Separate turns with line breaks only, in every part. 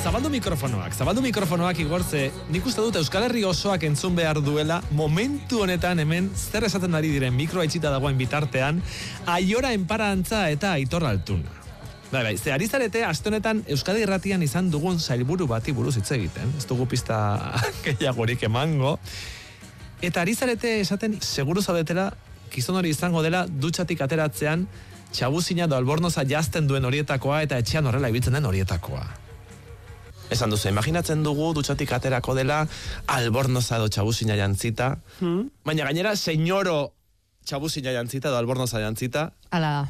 zabaldu mikrofonoak igortze, nik uste dut Euskal Herri osoak entzun behar duela, momentu honetan hemen zer esaten ari diren mikroa itxita dagoen bitartean, Aiora Enparantza eta Aitor Altuna. Bai, ze ari zarete, aste honetan Euskadi Irratian izan dugun sailburu bati buruz hitz egiten, ez dugu pista gehiagorik emango, eta ari zarete esaten, seguru zaudetela, gizon hori izango dela dutxatik ateratzean, txabuzina edo albornoza jazten duen horietakoa eta etxean horrela ibiltzen den horietakoa. Esan duzu, imaginatzen dugu dutxatik aterako dela albornoza edo txabuzina jantzita, baina gainera, senyoro txabuzina jantzita edo albornoza jantzita.
Ala,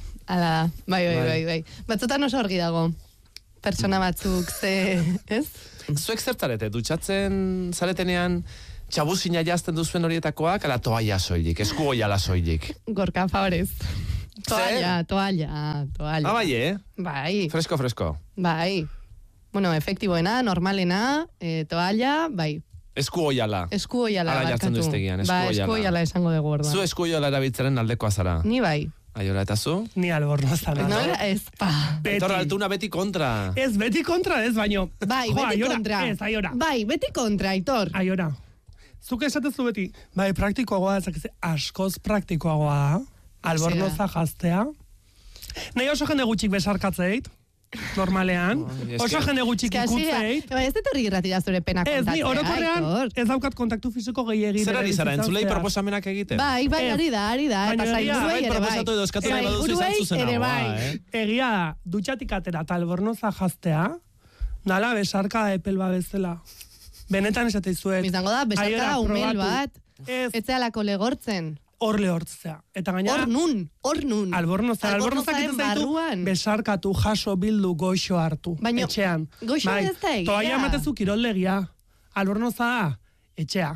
bai. Batzutan oso argi dago. Pertsona batzuk, ez?
Zuek zertzarete, dutxatzen zaretenean txabuzina jazten duzuen horietakoak, ala toalla soilik, esku goiala soilik.
Gorka, favorez. Toalla.
Bai,
Bai.
Fresko.
Bai. Bueno, efektiboena, normalena, toalla, bai.
Esku goiala.
Ala
jartzen du iztegian,
esku goiala esango dugu orduan.
Zu esku goiala erabiltzaren aldekoa zara.
Ni bai.
Aiora, eta zu?
Ni albornoza.
No, ez pa.
Aitor Altuna beti kontra.
Ez, beti kontra, ez baino.
Bai, beti kontra.
Ez, Aiora.
Bai, beti kontra, Aitor.
Aiora. Zuk esatezu beti, bai, praktikoagoa, askoz praktikoagoa, albornoza jaztea. Nahi oso jende gutxik besarkatzeit, normalean. Oso jende gutxik ikutzeit.
Ez dut hori irratira zure pena kontatzea.
Ez, ni orokorrean ez daukat kontaktu fiziko gehiagin.
Zer ari zara, entzulei proposamenak egiten?
Bai, ari da. Eta zainguruei ere bai.
Zainguruei ere bai.
Egia da, dutxatik atera eta albornoza jaztea, nala besarka epel bezala. Benetan esateizuet.
Bizango da, besarka umel bat. Ez zehalako legortzen.
Hor lehortzea. Eta gaina...
Hor nun.
Albornoza egiten zaitu, besarkatu, jaso, bildu, goixo hartu.
Baina,
etxean.
Goixo ez da egia.
Toaia ematezu kiroldegia. Albornoza, etxea.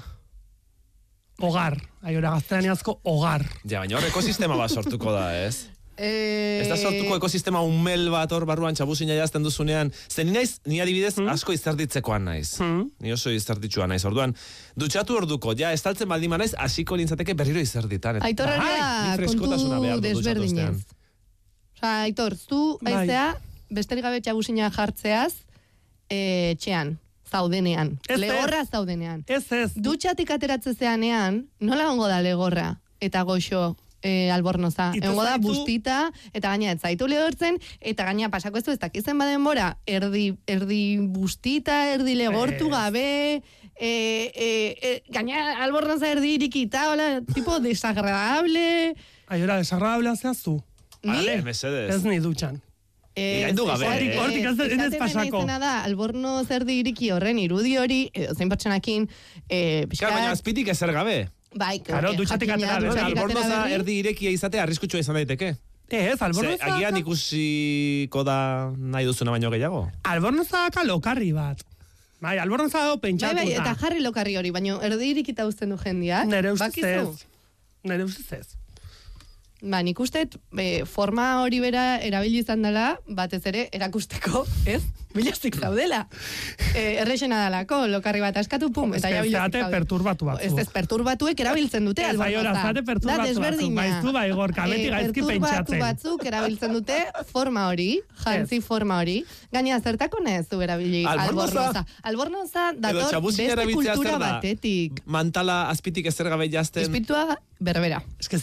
Hogar. Aiora gaztelaniazko hogar.
Ja, baina hor ekosistema bat sortuko da, ez? Ez da sortuko ekosistema umel bat hor barruan txabuzina jazten duzunean. Zer ni adibidez asko izerditzekoan naiz. Ni oso izerditsua naiz. Orduan, dutxatu orduko, ja, estaltzen baldima naiz, hasiko nintzateke berriro izerditan.
Aitorra kontu desberdinez. Aitor, zu aizea, besterik gabe txabuzina jartzeaz, txean, zaudenean. Legorra zaudenean.
Ez.
Dutxatik ateratzezeanean, nola gongo da legorra eta goxo albornoza. Egongo da bustita, eta gaina ez zaitu lehortzen, eta gaina pasako ez dakizen badenbora, erdi bustita, erdi legortu gabe, gaina albornoza erdi irikita, hola, tipo desagradable.
Aiora, desagradable hazeazu.
Ni?
Ez ni dutxan.
Iraindu gabe.
Hortik ez pasako.
Albornoz erdi iriki horren irudi hori, zein pertsonakin,
baina azpitik ezer gabe.
Bai,
claro, dutxatik atera.
Albornoza erdi irekia izatea arriskutsua izan daiteke.
Ez, albornoza...
Agian ikusiko da nahi duzuna baino gehiago.
Albornoza lokarri bat. Bai, albornoza pentsatuta.
Bai, eta jarri lokarri hori, baino erdi irikita uzten du jendia.
Nere ustez ez.
Ba, nik ustet, forma hori bera erabili izan dela, batez ere, erakusteko, ez? Bilastik zaudela. Errexena dalako, lokarri bat askatu, pum, eta ja bilastik zaudela.
Perturbatu batzu.
Ez perbatuek erabiltzen dute, albornoza.
Zate perturbatu batzu, baizu bai gorka, beti gaizki pentsatzen.
Perturbatu batzuk erabiltzen dute forma hori, jantzi forma hori, gaina zertako nezu erabili albornoza. Albornoza dator beste kultura batetik.
Mantala azpitik ezer gabe jazten.
Izpitua berbera.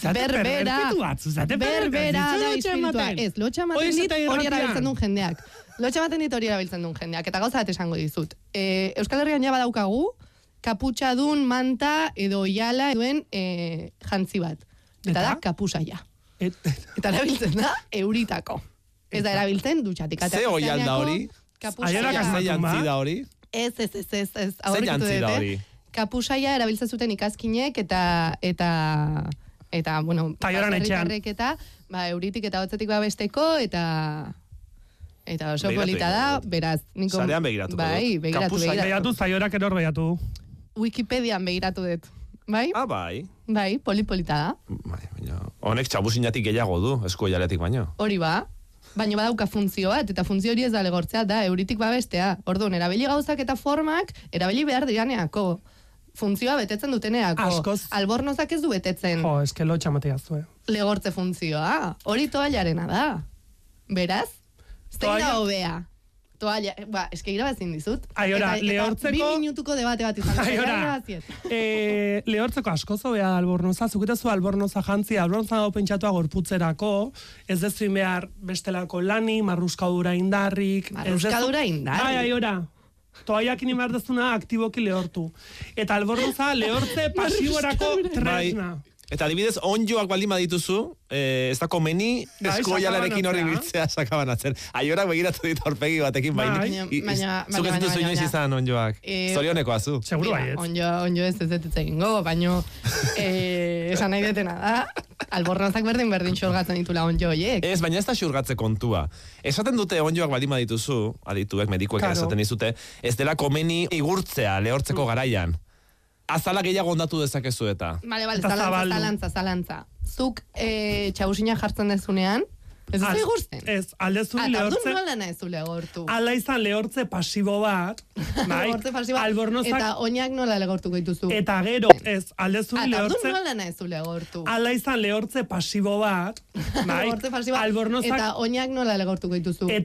Berbera da izpiritua. Ez, lotxa maten dit hori erabiltzen duen jendeak. Eta gauza bat esango dizut. Euskal Herrian ja badaukagu, kaputxadun, manta edo oiala duen jantzi bat. Eta da, kapusaia. Eta erabiltzen da, euritako. Ez da erabiltzen dutxatik.
Ze oial da hori?
Aiora
Ze jantzi da hori?
Ez.
Ze jantzi da hori?
Kapusaia erabiltzen zuten ikazkinek eta bueno,
eta
euritik eta hotzetik babesteko eta oso polita da, beraz.
Sarean begiratu.
Bai, begiratu.
Zaiorak eror begiratu.
Wikipedian begiratu dut. Bai?
Bai.
Bai, polita da.
Honek txabuzinatik gehiago du, eskuoialetik baino.
Hori ba. Baina badauka funtzio bat, eta funtzio hori ez da legortzea, da euritik babestea. Orduan, erabili gauzak eta formak, erabili behar diraneako. Funtzioa betetzen duteneako.
Askoz.
Albornozak ez du betetzen.
Jo, eske lotxa matea zue.
Legortze funtzioa. Hori toallarena da. Beraz? Zein da hobea? toalla, eske irabazin dizut.
Aiora, lehortzeko...
2 minutuko debate bat izan.
Aiora, lehortzeko asko zobea albornoza, zuketezu albornoza jantzi, albornoza dago pentsatua gorputzerako, ez dezin behar bestelako lani, marruskadura indarrik.
Marruskadura indarrik?
Aiora. Toaiak inimar dezuna aktiboki lehortu. Eta albornoza lehortze pasiborako tresna.
Eta adibidez, onjoak baldin badituzu, ez da komeni eskoialarekin horri biltzea sakabanatzen. Aiorak begiratu dit horpegi batekin baina. Zuk ez dituzu inoiz izan onjoak. Zorioneko azu.
Seguro baiet.
Onjo ez egingo, baina esan nahi detena da. Albornozak berdin xurgatzen ditula onjo horiek.
Ez, baina ez da xurgatze kontua. Esaten dute onjoak baldin badituzu, adituek, medikuek esaten dizute, ez dela komeni igurtzea lehortzeko garaian. Azala gehiago ondatu dezakezu eta.
Bale, zalantza. Zuk txabusina jartzen dezunean, ez duzu igurtzen?
Ez, aldezun lehortze...
Eta nola nahi zu lehortu?
Ala izan lehortze pasibo bat, bai, albornozak...
Eta oinak nola lehortuko dituzu?
Eta gero, ez, aldezun lehortze...
Eta nola nahi zu lehortu?
Ala izan lehortze pasibo bat, bai,
albornozak... Eta oinak nola lehortuko dituzu?